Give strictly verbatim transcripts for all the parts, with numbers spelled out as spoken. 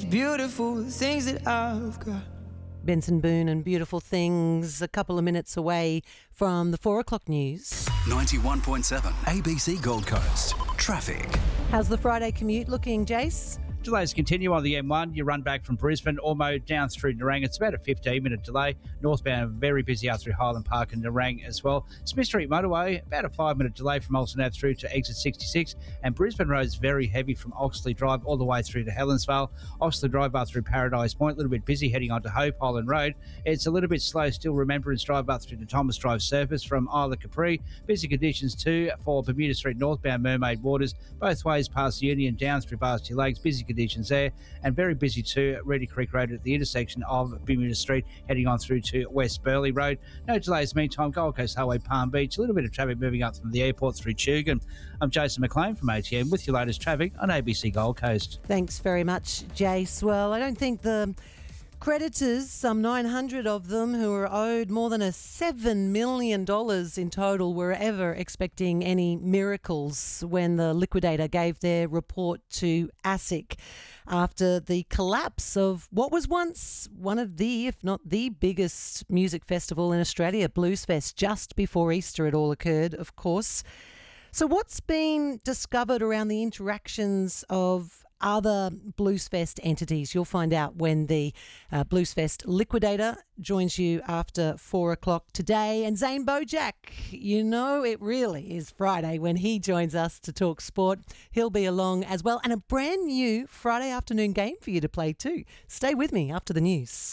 beautiful things that I've got. Benson Boone and Beautiful Things, a couple of minutes away from the four o'clock news. ninety-one point seven A B C Gold Coast. Traffic. How's the Friday commute looking, Jace? Delays continue on the M one. You run back from Brisbane, Ormo down through Nerang. It's about a fifteen minute delay. Northbound, very busy out through Highland Park and Nerang as well. Smith Street Motorway, about a five minute delay from Alston Ave through to exit sixty-six. And Brisbane Road is very heavy from Oxley Drive all the way through to Helensvale. Oxley Drive up through Paradise Point, a little bit busy heading onto Hope Island Road. It's a little bit slow still. Remembrance Drive up through to Thomas Drive Surface from Isla Capri. Busy conditions too for Bermuda Street northbound Mermaid Waters, both ways past the Union down through Varsity Lakes. Busy conditions there. And very busy too at Reedy Creek Road at the intersection of Bermuda Street, heading on through to West Burleigh Road. No delays meantime. Gold Coast Highway, Palm Beach. A little bit of traffic moving up from the airport through Tugun. I'm Jason McLean from A T M with your latest traffic on A B C Gold Coast. Thanks very much, Jace. Well, I don't think the creditors, some nine hundred of them who are owed more than a seven million dollars in total, were ever expecting any miracles when the liquidator gave their report to ASIC after the collapse of what was once one of the, if not the biggest music festival in Australia, Bluesfest. Just before Easter it all occurred, of course. So what's been discovered around the interactions of other Bluesfest entities? You'll find out when the uh, Bluesfest liquidator joins you after four o'clock today. And Zane Bojack, you know it really is Friday when he joins us to talk sport. He'll be along as well, and a brand new Friday afternoon game for you to play too. Stay with me after the news.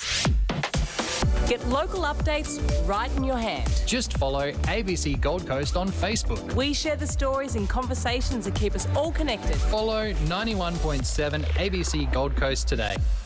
Get local updates right in your hand. Just follow A B C Gold Coast on Facebook. We share the stories and conversations that keep us all connected. Follow ninety-one point seven A B C Gold Coast today.